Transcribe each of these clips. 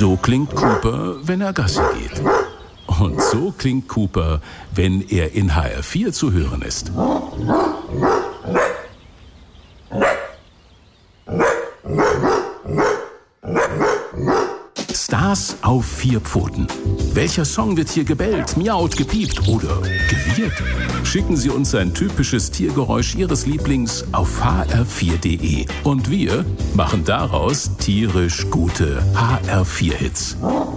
So klingt Cooper, wenn er Gassi geht. Und so klingt Cooper, wenn er in HR4 zu hören ist. Stars auf 4 Pfoten. Welcher Song wird hier gebellt, miaut, gepiept oder gewirrt? Schicken Sie uns ein typisches Tiergeräusch Ihres Lieblings auf hr4.de. Und wir machen daraus tierisch gute HR4-Hits.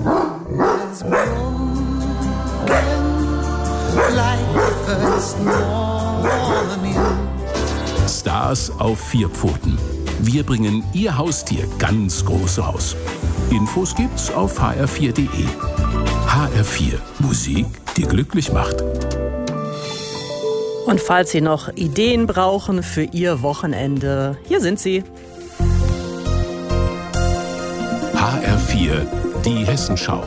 Stars auf 4 Pfoten. Wir bringen Ihr Haustier ganz groß raus. Infos gibt's auf hr4.de. HR4, Musik, die glücklich macht. Und falls Sie noch Ideen brauchen für Ihr Wochenende, hier sind sie. HR4, die Hessenschau.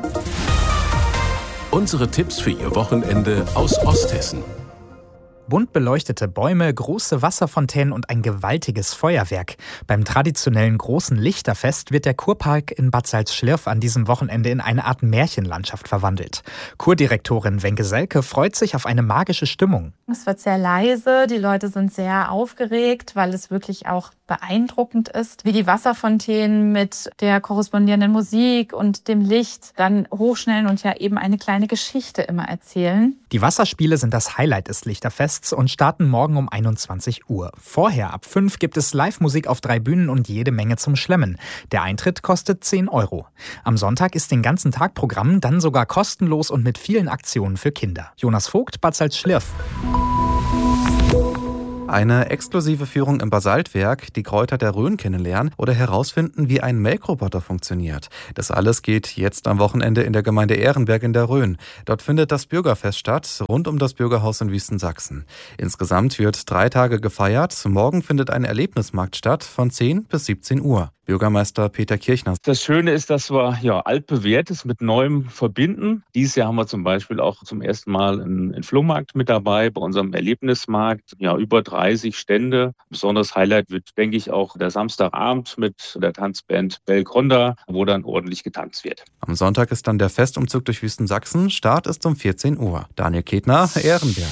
Unsere Tipps für Ihr Wochenende aus Osthessen. Bunt beleuchtete Bäume, große Wasserfontänen und ein gewaltiges Feuerwerk. Beim traditionellen großen Lichterfest wird der Kurpark in Bad Salzschlirf an diesem Wochenende in eine Art Märchenlandschaft verwandelt. Kurdirektorin Wenke Selke freut sich auf eine magische Stimmung. Es wird sehr leise, die Leute sind sehr aufgeregt, weil es wirklich auch beeindruckend ist, wie die Wasserfontänen mit der korrespondierenden Musik und dem Licht dann hochschnellen und ja eben eine kleine Geschichte immer erzählen. Die Wasserspiele sind das Highlight des Lichterfests und starten morgen um 21 Uhr. Vorher ab 5 gibt es Live-Musik auf 3 Bühnen und jede Menge zum Schlemmen. Der Eintritt kostet 10 €. Am Sonntag ist den ganzen Tag Programm, dann sogar kostenlos und mit vielen Aktionen für Kinder. Jonas Vogt, Bad Salzschlirf. Eine exklusive Führung im Basaltwerk, die Kräuter der Rhön kennenlernen oder herausfinden, wie ein Melkroboter funktioniert. Das alles geht jetzt am Wochenende in der Gemeinde Ehrenberg in der Rhön. Dort findet das Bürgerfest statt, rund um das Bürgerhaus in Wüstensachsen. Insgesamt wird 3 Tage gefeiert. Morgen findet ein Erlebnismarkt statt von 10 bis 17 Uhr. Bürgermeister Peter Kirchner. Das Schöne ist, dass wir altbewährtes mit Neuem verbinden. Dieses Jahr haben wir zum Beispiel auch zum ersten Mal einen Flohmarkt mit dabei bei unserem Erlebnismarkt. Über 30 Stände. Besonderes Highlight wird, denke ich, auch der Samstagabend mit der Tanzband Belgronda, wo dann ordentlich getanzt wird. Am Sonntag ist dann der Festumzug durch Wüstensachsen. Start ist um 14 Uhr. Daniel Ketner, Ehrenberg.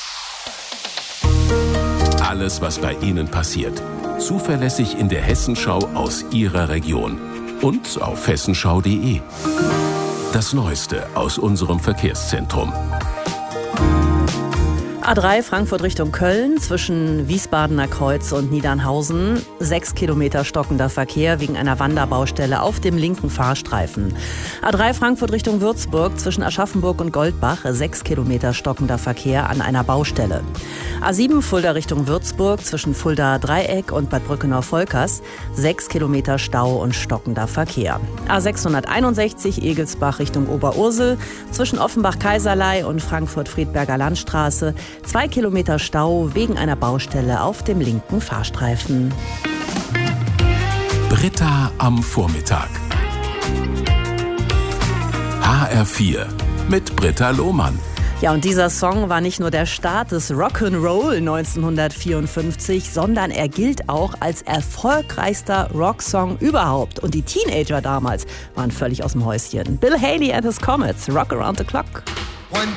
Alles, was bei Ihnen passiert. Zuverlässig in der Hessenschau aus Ihrer Region. Und auf hessenschau.de. Das Neueste aus unserem Verkehrszentrum. A3 Frankfurt Richtung Köln zwischen Wiesbadener Kreuz und Niedernhausen. 6 Kilometer stockender Verkehr wegen einer Wanderbaustelle auf dem linken Fahrstreifen. A3 Frankfurt Richtung Würzburg zwischen Aschaffenburg und Goldbach. 6 Kilometer stockender Verkehr an einer Baustelle. A7 Fulda Richtung Würzburg zwischen Fulda Dreieck und Bad Brückenau-Volkers. 6 Kilometer Stau und stockender Verkehr. A661 Egelsbach Richtung Oberursel zwischen Offenbach-Kaiserlei und Frankfurt-Friedberger Landstraße. 2 Kilometer Stau wegen einer Baustelle auf dem linken Fahrstreifen. Britta am Vormittag. HR4 mit Britta Lohmann. Ja, und dieser Song war nicht nur der Start des Rock'n'Roll 1954, sondern er gilt auch als erfolgreichster Rocksong überhaupt. Und die Teenager damals waren völlig aus dem Häuschen. Bill Haley and his Comets, Rock Around the Clock.